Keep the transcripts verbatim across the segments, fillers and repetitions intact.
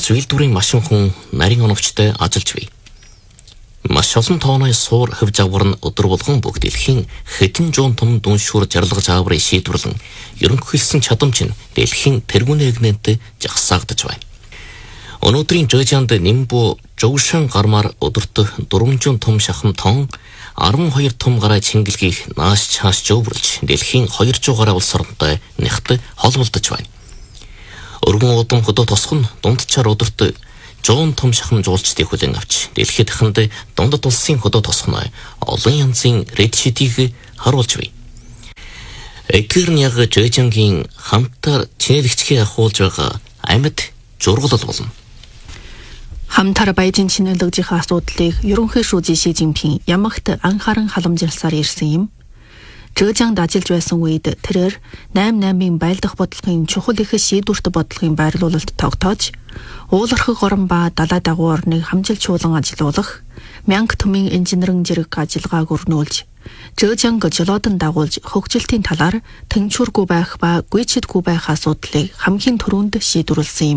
аз үйлдвэрийн машин хүн нарийн оновчтой ажиллаж бий. Маш олон тооны суур хөвж авар нь өдөр болгон бүх дэлхийн хэдэн зуун том дүншүүр жаргалгаж аврыг шийдвэрлэн ерөнхийлсөн чадамж нь дэлхийн тэргүүн эгнэнтэй жагсаагдаж байна. Өнөөдрийн Жожианд Нимбу Жоушан гармаар өдөртөө дөрвөн том шахам тон арван хоёр том гараа чингэлгийг нааш чааш жөвөрлж дэлхийн хоёр зуун гараа улс оронтой нэгт холболдож байна. Өргөн удам хөдөө тосх нь дундчаар өдөртөө зуун том шахам жуулчдыг хүлээн авч дэлхийд ханд дундад улсын хөдөө тосгоно олон янзын редшитийг харуулж бий. Экерняг Жожингийн хамтаар чинэлэгчхий ахуулж байгаа амьд зургал болно. Хамтар Баяжин чинэлэгжийнхээ асуудлыг ерөнхий шүүжин Ши Жинпин ямагт анхааран халамжилсаар ирсэн юм. Жожинд ажиллаж байсан үед тэрээр найман наймын байлдах бодлогын чухал их шийдвэрт бодлогын байрлуулалт тогтоож, уулархаг орон ба далай дагуу орныг хамжилчуулан ажилуулах, мянга төмийн инженерийн зэрэг ажиллагааг өрнүүлж, Жожинг жолоодон дагуулж хөгжилтийн талаар тэнцвэргүй байх ба гүйцэдгүй байх асуудлыг хамгийн түрүүнд шийдвэрлсэн юм.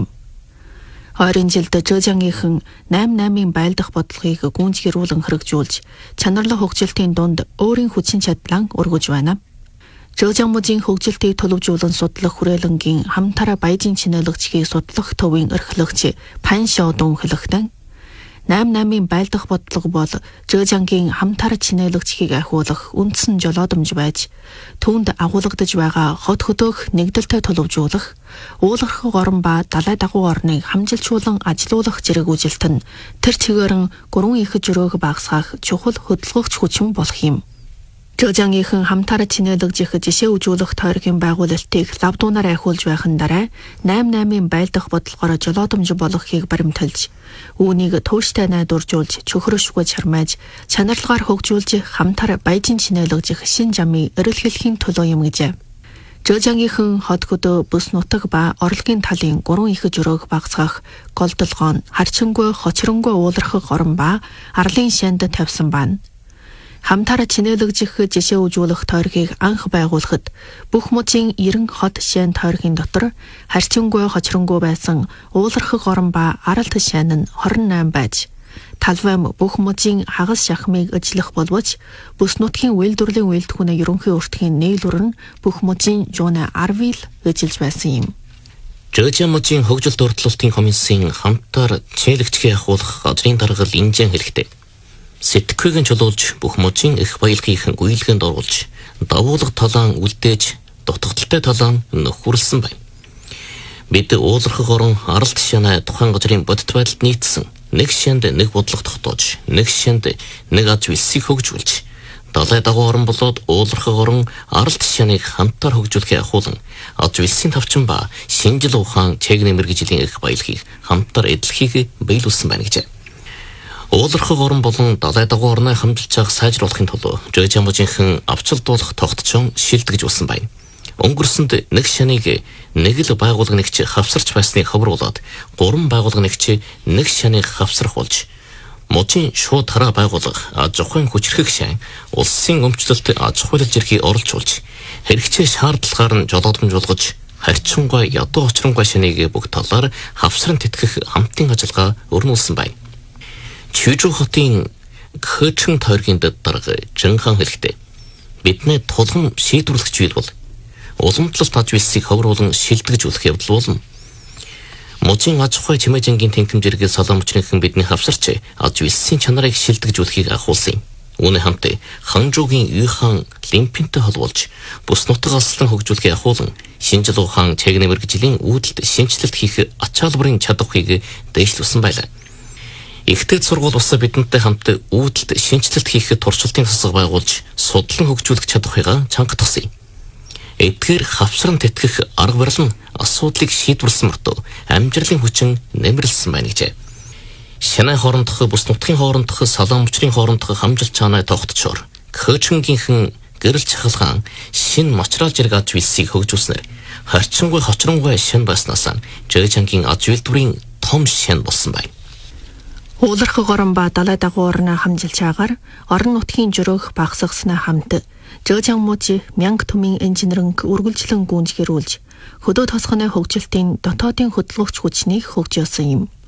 Ойрын жилд Жожингийнхэн найман наймын байлдах бодлогыг гүйцгэрүүлэн хэрэгжүүлж, чанарлах хөгжилтийн дунд өөрийн хүчин чадлаа өргөж байна. Жожин мужийн хөгжилтийг төлөвжүүлэн судлах хүрээлэнгийн хамтараа Баяжин чинэлэгчгийг судлах төвийн эрхлэгч Пан Шоудун хэлэхдээ найман наймын байлдах бодлого бол Жожингийн хамтараа чинэлэгчгийг ахиулах үндсэн жолоодомж байж, түүнд агуулгадж байгаа хот хөдөөх нэгдэлтэй төлөвжүүлэх, уулархаг орон ба далай дагуу орныг хамжилчуулан ажилуулах зэрэг үжилт нь тэр чигээрэн гурван их жөрөөг багасгах чухал хөдөлгөгч хүчин болох юм. Жожингийнхэн хамтараа чинэлэгжих жишээ үзүүлэх тойргийн байгуулалтыг лавдуунаар ахиулж байхын дараа найман наймын байлдах бодлогоор жолоодомж болгохыг баримталж, үүнийг тууштай найдваржуулж, чөхрөшгүй чармааж, чанарлагаар хөгжүүлж хамтараа Баяжин чинэлэгжих шин замын эрэлхийлэхийн төлөө юм гэжээ. Жожингийнхэн хот хөдөө бүс нутаг ба орлогын талын гурван их жөрөөг багасгах голдолгоон, харчингүй, хочронгүй уулархаг орон ба арлын шанд тавьсан байна. Хамтараа чинэлэгжих жишээ үзүүлэх тойргийг анх байгуулахад бүх мужийн ерөн хот шайн тойргийн дотор харьцангуй хочронгүй байсан уулархаг орон ба аралт шайн нь хорин найм байж, талвайм бүх мужийн хагас шахмыг ажиллах боловч бүс нутгийн үйлдвэрлэлийн үйлдвэрийн ерөнхий өртгийн нийлүүр нь бүх мужийн жууна арвил ажиллаж байсан юм. Жожин мужийн хөгжилт уртлалтын комиссийн хамтаар чинэлэгчхий ахуулах газрын даргал инжен хэрэгтэй. Сэтгэхүйн чулуулж бүх мужийн их баялагын гүйлгэнд оруулж, давуулга талаан үлдээж, дутагдaltaй талаан нөхөрлсөн байна. Бид уулархаг орон аралт шанаа тухайн газрын бодит байдалд нийцсэн нэг шанд нэг бодлого тогтоож, нэг шанд нэг аз үйлсийг хөгжүүлж, далай дагуу орон болоод уулархаг орон аралт шаныг хамтаар хөгжүүлэхээ ахуулан, аз үйлсийн тавчин ба шинжил ухаан чегний мэргэжлийн их баялагыг хамтаар эдлэхийг биелүүлсэн байна гэжээ. Уулархаг орон болон далай дагуу орноо хамжилж авах сайжруулахын тулд Жожин мужийнхэн авчилдуулах тогтчон шилдэгж болсон байна. Өнгөрсөнд нэг шаныг нэг л байгууллагч хавсарч байсныг ховруулад гурван байгууллагч нэг шаныг хавсрах болж, мужийн шууд хараа байгууллага аж ахуйн хүчрхэг шан улсын өмчлөлт аж ахуй зэргийг оролцуулж, хэрэгцээ шаардлагаар нь жолоодомж болгож, харьцангуй ядуу очронгуй шаныг бүх талаар хавсран тэтгэх хамтын ажиллагаа өрнүүлсэн байна. Чүжүү хотын Кэчэн тойргийн дарга Жинхан хэлэхдээ бидний тулган шийдвэрлэгч бий бол уламжлалт аж үйлсийг ховруулан шилдэгж үлэх явдал болно. Мужийн аж ахуй чимээжингийн тэнхимжэргээс салаамчрынхан бидний хавсарч аж үйлсийн чанарыг шилдэгж үлэхийг ахуулсан юм. Үүний хамт Ханчжуугийн Юйхан Лимпинтэй холбуулж бүс нутаг алслан хөгжүүлэхийг ахуулан, шинжил ухаан чегний мэргэжлийн үүдэлд шинжилэлт хийх ачаалбарын чадварыг дэвшлүүлсэн байлаа. Ихтэй сургууль ус бидэнтэй хамт үүдэлд шинжилэлт хийхэд туршилтын засаг байгуулж, судлан хөгжүүлэх чадварыг чангатгасан юм. Эдгээр хавсран тэтгэх арга барил нь асуудлыг шийдвэрлсэн мөртөө амжилтын хүчин нэмэрлсэн байна гэжээ. Шанай хоорондох бүс нутгийн хоорондох салаан мөчрийн хоорондох хамжилт чанаа тогтчоор Кэчэнгийнхэн гэрэл чахалгаан шин мочрал зэрэг аж үйлсийг хөгжүүлснээр харьцангуй хочронгуй шин баснаас Жожингийн аж үйлдвэрийн том шин болсон байна. Уулархаг орон ба далай дагуу орноо хамжилж агаар орон нутгийн жөрөөх багасгаснаа хамт Жожин мужи мянга төмийн инженеринг үргэлжлэн гүйцгэрүүлж, хөдөө тосгоны хөгжилтийн дотоодын хөдөлгөгч хүчнийг хөгжүүлсэн юм.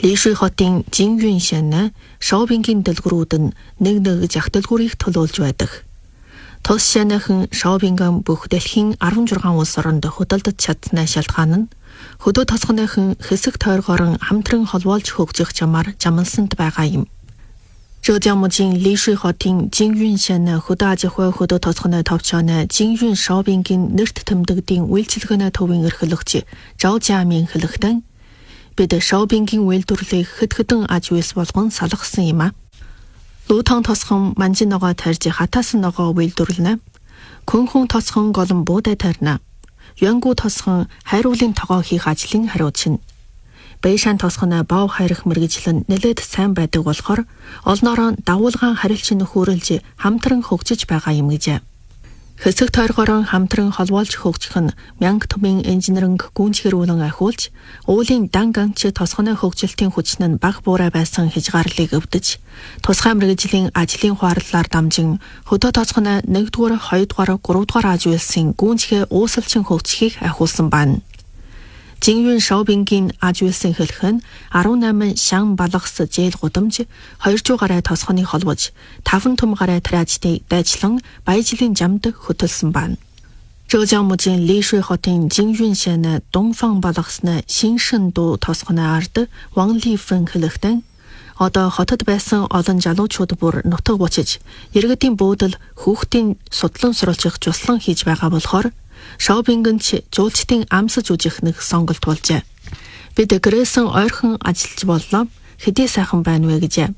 Лишүй хотын Жингюн шана шоопингийн дэлгүүрүүд нь нэг нэг зах дэлгүүрийг төлөөлж байдаг. Тус шанахан шоопинган бүх дэлхийн арван жургаан улс оронд хөдөлдөж чадсны шалтгаан нь хөдөө тосгоныхон хэсэг тойргоорон хамтран холбоолж хөгжих чамаар жамансанд байгаа юм. Зhejiangmujing Лишүй хотын Жингюн шана хөдөө аж ахуй хөдөө тосгоны товчооны Жингюн шоопингийн нэрт тэмдэгдийн үйлчилгээний төвийн эрхлэгч Зhao Jiaming хэлэхдээ бид шоопингийн үйлдвэрлэлийг хэд хэдэн аж үйлс болгон салгасан юм а. Лутан тосгон манжин ногоо тарьж хатаасан ногоо үйлдвэрлэнэ. Күнхүн тосгон голон буудай тарьна. Юангу тосгон хайруулын тогоо хийх ажлын хариуцна. Бэйшан тосгоны бав хайрах мэргэжил нь нэлээд сайн байдаг болохоор олноороо дагуулгаан харилцан нөхөөрөлж хамтран хөгжиж байгаа юм гэж. Хэсэг тойргоорон хамтран холбоолж хөгжих нь мянга төмийн инженеринг гүнзгэрүүлэн ахиулж, уулын дан ганч тосгоны хөгжилтийн хүчин нь бага буурай байсан хязгаарлалыг өвдөж, тусгай мэргэжлийн ажлын хуарлаар дамжин хөдөө тосгоны нэгдүгээр, хоёрдугаар, гуравдугаар аж үйлсийн гүнзгий уусалчин хөгжихийг ахиулсан байна. Жингюн шоопингийн аж үйлсийн хэлэх нь арван найман шан балгас зээл гудамж хоёр зуун гаруй тосгоны холбож таван том гаруй тариачдыг дайчлан баяжлын жамд хөтөлсөн байна. Zhejiangmujing Лишүй хотын Жингюн шана Дунфан балгасны Шиншин дуу тосгоны ард Ван Лифэн хэлэхдээ одоо хотод байсан олон залуучууд бүр нутаг бочиж иргэдийн буудал хүүхдийн судлан сурвалжих жуслан хийж байгаа болохоор шоопингч жуулчдын амсаж үжих нэг сонголт болжээ. Бид гэрээсэн ойрхон ажиллаж боллоо. Хэдий сайхан байна вэ гэж.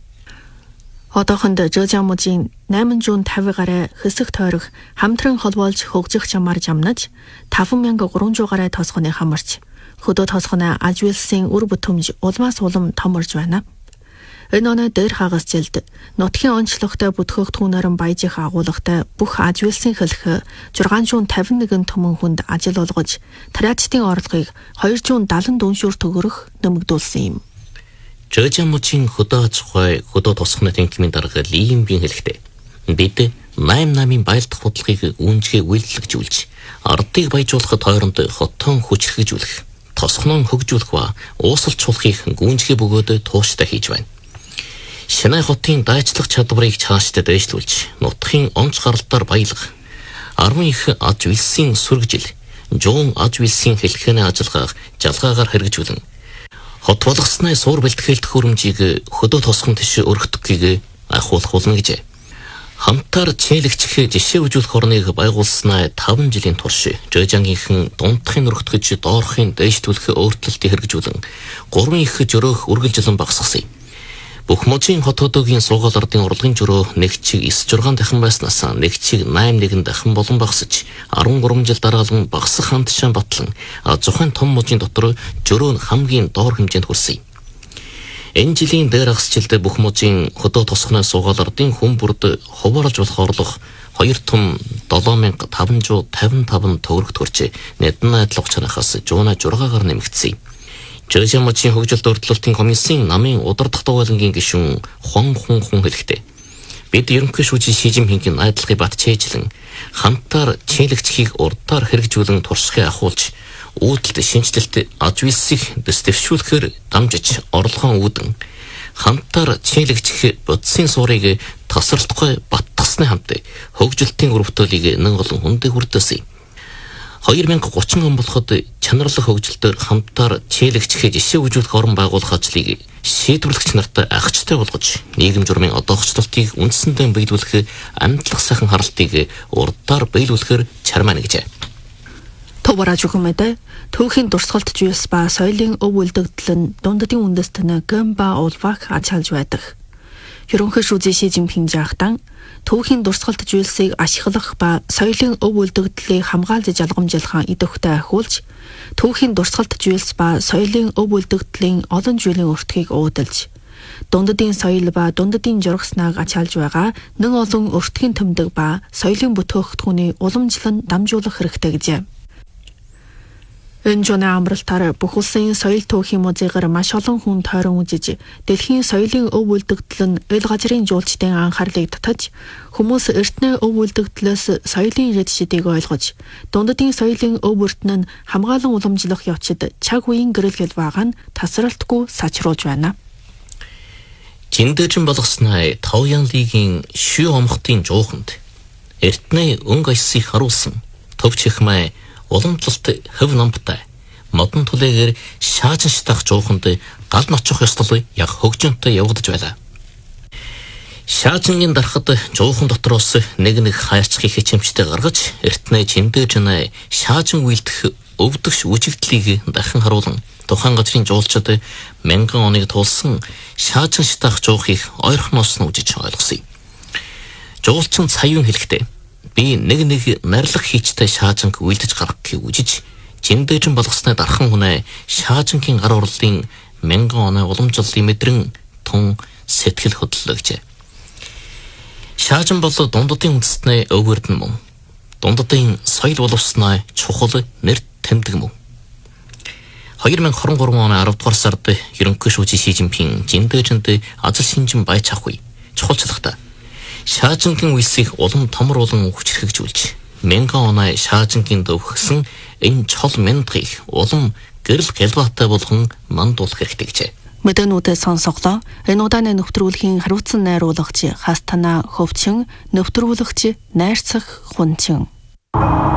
Одоохонд Zhejiangmujing найман зуун тавин гаруй хэсэг тойрох хамтран холбоолж хөгжих чамаар жамнаж таван мянга гурван зуун гаруй тосгоны хамарч хөдөө тосгоны аж үйлсийн үр бүтэмж улмаас улам томорж байна. Энэ оноо дээр хагас жилд нутгийн онцлогтой бүтгэгдэхүүнээр баяжих агуулгатай бүх аж үйлсийн хэлэх зургаан зуун тавин нэгэн төмөн хүнд ажил олгож тариачдын орлогыг хоёр зуун дадлан дүншүүр төгөрөх нэмэгдүүлсэн юм. Zhejiangmujing хөдөө аж ахуй хөдөө тосгоны танхимын дарга Ли Юмбин хэлэхдээ бид найм намын баялдах бодлогыг үүнжгээ үйлчлэгжүүлж ардыг баяжуулахад тойронд хотон хүчрхэгжүүлэх, тосгоноо хөгжүүлэх ба уусалчуулахыг гүнжгээ бөгөөд тууштай хийж байна. Шинэ хотын дайчлах чадварыг цаашдаа дэвшлүүлж, нутгийн онц гаралтаар баялах, арван их аж үйлсийн сүргэжил, жуун аж үйлсийн хэлхээний ажиллагааг жалгаагаар хэрэгжүүлэн, хот болгосны суур бэлтгэл төхөөрөмжийг хөдөө тосгон тийш өргөдөхийг ахиулах болно гэж. Хамтаар чийлэгчх жишээ үзүүлэх орныг байгуулснаа таван жилийн турш Zhejiangийнхэн дундахын өргөдгөж доорхын дэвшлүүлэх өөрчлөлтийг хэрэгжүүлэн, гурван их жөрөөх үргэлжлэн багасгасан. Бүх мужийн хот хотоогийн суугаал ардын урлагийн жөрөө нэг чиг эс зургаан дахин байснаас нэг чиг найман нэгэн дахин болон багасж арван гурван жил дараалан багасах хандшаан батлан зохин том мужийн дотор жөрөө нь хамгийн доор хэмжээнд хүрсэн. Энэ жилийн дээр агсжилд бүх мужийн хөдөө тосгоны суугаал ардын хүн бүрд хуваарлж болох орлого хоёр том долоо мянга таван зуун тавин таван төгрөг төрж нэдэн адил хугацаанаас жуунаа жургаагаар нэмэгдсэн. Zhejiangmujing хөгжилт өөрчлөлтийн комиссийн намын удирдах дугайлангийн гишүүн Хуан Хун Хун хэлэхдээ бид ерөнхий шүүжийн Ши Жинпингийн найдлагыг батжээжлэн хамтаар чийлэгчхийг урдаар хэрэгжүүлэн туршлагыг ахуулж үүдэлт шинжилэлт аж үйлсийг дэвшүүлэхээр дамжиж орлогоо үүдэн хамтаар чийлэгчх бодисын суурийг тасралтгүй баттгасны хамт хөгжилтийн өрөвтөлийг нэг олон хүндээ хүрдээсэн. хоёр мянга гучин он болоход чанарлах хөгжилтөөр хамтаар чийлэгчхээ жишээ үзүүлэх орон байгуулах ажлыг шийдвэрлэгч нартай агчтай болгож нийгэм журмын одоогчлолтыг үндсэндээ биелүүлэх амтлах сайхан харалтыг урдаар биелүүлэхээр чармаана гэж. Товараж өгмөдө түүхийн дурсгалт жүйс ба соёлын өв үлдэгдэл нь дундадын үндэстэн Гэмба Улвак ачаалж байдаг. Ерөнхий шүүжийн Ши Жинпин жаахтан түүхийн дурсгалт жүйсийг ашиглах ба соёлын өв үлдэгдлийг хамгаалж жалгамжлах идэвхтэй ахиулж, түүхийн дурсгалт жүйс ба соёлын өв үлдэгдлийн олон жилийн өртгийг уудалж, дундадын соёл ба дундадын жургаснаг ачаалж байгаа нэг олон өртгийн тэмдэг ба соёлын бүтээгдэхүүний уламжлан дамжуулах хэрэгтэй гэжээ. Энэ жонэ амралтаар бүх улсын соёл түүхийн музейгаар маш олон хүн тойрон үзэж, дэлхийн соёлын өв үлдэгдэл нь эл газрын жуулчдын анхаарлыг татаж, хүмүүс эртний өв үлдэгдлээс соёлын ирээд шидийг ойлгож, дундадын соёлын өв өртөн нь хамгаалан уламжлах явцад цаг үеийн гэрэлгэл байгаа нь тасралтгүй сачруулж байна. Жиндэжин болгосноо Тавян лигийн шүү омхтын жууханд эртний өнгө аясыг харуулсан төвч ихмээ уламжлалт хөв намтай модон түлээгээр шаажин шатах жууханд гал ночих ёслол яг хөгжөнтэй явагдаж байлаа. Шаажингийн дарахад жуухан дотроос нэг нэг хайрцах их чимчтэй гаргаж эртний Жиндэжин шаажин үйлдэх өвдөгч үжигдлийг дахин харуулan тухайн газрын жуулчид мянган оныг туулсан шаажин шатах жуухыг ойрхоноос нь үжиж ойлгосон. Жуулчин цаюун хэлэхдээ би нэг нэг нарилах хийчтэй шаажинг үйлдэж гаргахыг үжиж Жиндэжин болгосны дархан хүнээ шаажингийн гар урлын мянган оноо уламжлалын мэдрэн тун сэтгэл хөдлөлөө. Шаажин бол дундадын үндэстний өвгөрдөн мөн. Дундадын соёл боловсноо чухал нэр тэмдэг мөн. две тысячи двадцать три оны арав дугаар сард ерөнхий шүүжийн Ши Жинпин Жиндэжинд ажил шинжин байж авахгүй чухалчлахта шаажингийн үйлсийг улам томруулан хүчрхэгжүүлж мянган оноо шаажингийн дөвхсөн энэ чол мяндгийг улам гэрэл гэлбаатай болгон мандуулах хэрэгтэй гэжээ. Мэдэнүүдээ сонсоглоо. Энэ удааны нэвтрүүлгийн хариуцсан найруулагч Хастана Хөвчин, нэвтрүүлэгч Найрцах Хунчин.